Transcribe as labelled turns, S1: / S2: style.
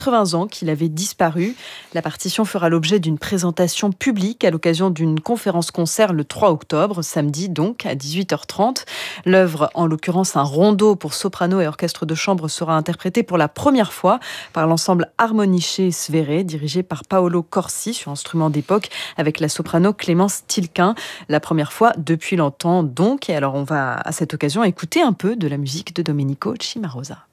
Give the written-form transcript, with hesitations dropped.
S1: 80 ans qu'il avait disparu. La partition fera l'objet d'une présentation publique à l'occasion d'une conférence-concert le 3 octobre, samedi donc, à 18h30. L'œuvre, en l'occurrence un rondo pour soprano et orchestre de chambre, sera interprétée pour la première fois par l'ensemble Harmonische Sverre, dirigé par Paolo Corsi sur instrument d'époque, avec la soprano Clémence Tilquin. La première fois depuis longtemps donc. Et alors on va à cette occasion écouter un peu de la musique de Domenico Cimarosa.